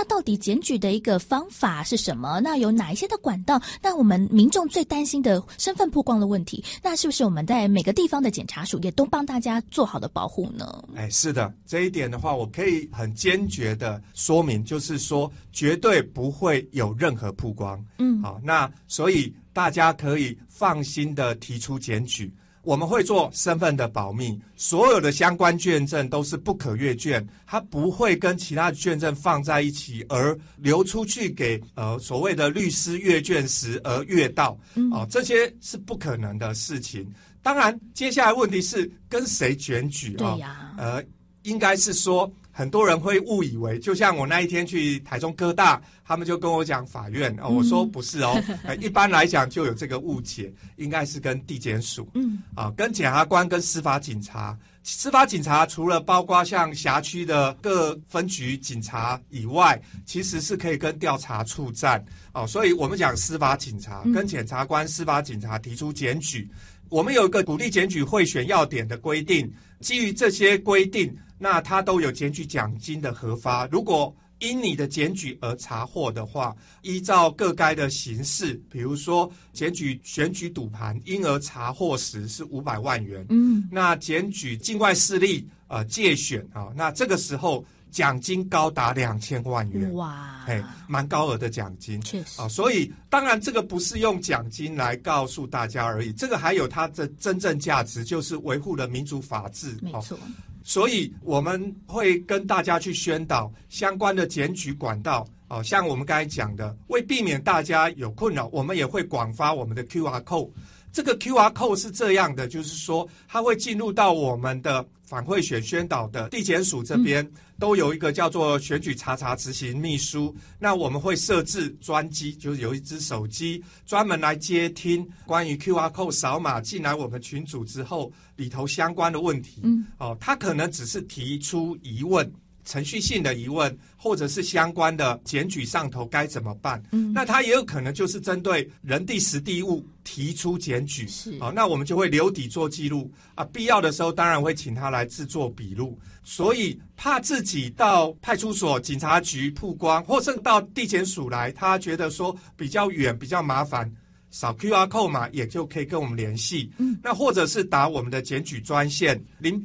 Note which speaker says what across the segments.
Speaker 1: 那到底检举的一个方法是什么？那有哪一些的管道？那我们民众最担心的身份曝光的问题，那是不是我们在每个地方的检察署也都帮大家做好的保护呢？
Speaker 2: 是的，这一点的话，我可以很坚决的说明，就是说绝对不会有任何曝光。好，那所以大家可以放心的提出检举。我们会做身份的保密，所有的相关卷证都是不可阅卷，它不会跟其他的卷证放在一起而流出去给所谓的律师阅卷时而阅到，这些是不可能的事情。当然，接下来问题是跟谁检举啊？对呀，应该是说很多人会误以为，就像我那一天去台中科大，他们就跟我讲法院，我说不是哦，一般来讲就有这个误解，应该是跟地检署，跟检察官跟司法警察。司法警察除了包括像辖区的各分局警察以外，其实是可以跟调查处站，所以我们讲司法警察跟检察官、司法警察提出检举。我们有一个鼓励检举贿选要点的规定，基于这些规定，那它都有检举奖金的核发。如果因你的检举而查获的话，依照各该的刑事，比如说检举选举赌盘，因而查获时是500万元。那检举境外势力介选那这个时候奖金高达2000万元，哇，蛮高额的奖金，确实所以当然这个不是用奖金来告诉大家而已，这个还有它的真正价值，就是维护了民主法治，没错。所以我们会跟大家去宣导相关的检举管道，像我们刚才讲的，为避免大家有困扰，我们也会广发我们的 QR code。这个 QR code 是这样的，就是说它会进入到我们的反贿选宣导的地检署这边，都有一个叫做选举查查执行秘书，那我们会设置专机，就是有一只手机专门来接听关于 QR code 扫码进来我们群组之后里头相关的问题。他可能只是提出疑问，程序性的疑问，或者是相关的检举上头该怎么办，那他也有可能就是针对人地时地物提出检举，那我们就会留底做记录必要的时候当然会请他来制作笔录。所以怕自己到派出所、警察局曝光，或是到地检署来，他觉得说比较远比较麻烦，扫 QR code 嘛，也就可以跟我们联系。那或者是打我们的检举专线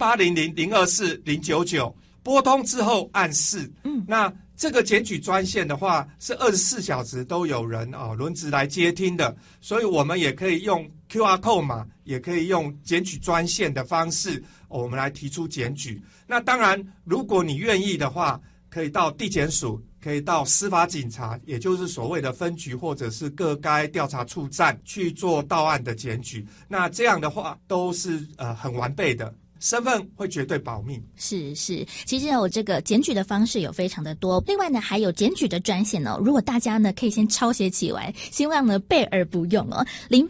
Speaker 2: 0800-024-099，拨通之后按4。那这个检举专线的话是24小时都有人轮值来接听的，所以我们也可以用 QR code 码，也可以用检举专线的方式，我们来提出检举。那当然，如果你愿意的话，可以到地检署，可以到司法警察，也就是所谓的分局或者是各该调查处站去做到案的检举。那这样的话都是很完备的。身份会绝对保密。
Speaker 1: 是，其实有这个检举的方式有非常的多，另外呢还有检举的专线哦，如果大家呢可以先抄写起来，希望呢备而不用哦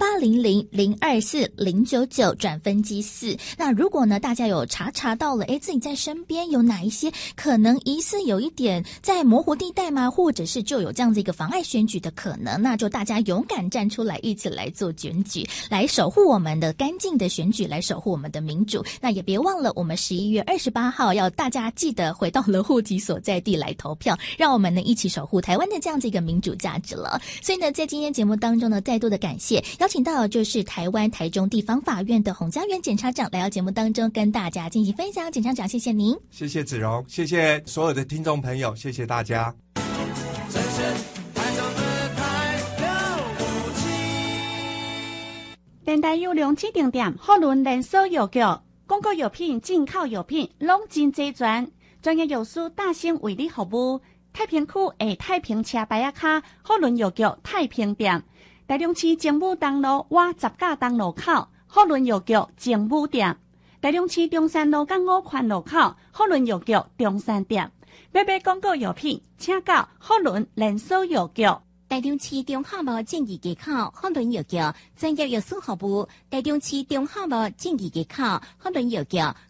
Speaker 1: ，0800-024-099转分机4。那如果呢大家有查到了自己在身边有哪一些可能疑似有一点在模糊地带吗，或者是就有这样子一个妨碍选举的可能，那就大家勇敢站出来，一起来做检举，来守护我们的干净的选举，来守护我们的民主。那也别忘了我们11月28号要大家记得回到了户籍所在地来投票，让我们呢一起守护台湾的这样子一个民主价值了。所以呢在今天节目当中呢再度的感谢邀请到就是台湾台中地方法院的洪嘉源检察长来到节目当中跟大家进行分享。检察长谢谢您。
Speaker 2: 谢谢子荣，谢谢所有的听众朋友，谢谢大家。
Speaker 3: 电台有2.7点，好轮连锁药局，广告药品、进口药品拢真齐全，专业药师大兴为你服务。太平区的太平车牌仔卡，好轮药局太平店，台中市政府东路瓦十架东路口，好轮药局政府店，台中市中山路港5环路口，好轮药局中山店。买广告药品，请到好轮连锁药局。
Speaker 4: 台中市中华路正义街口好轮药局专业药师服务，台中市中华路正义街口好轮药局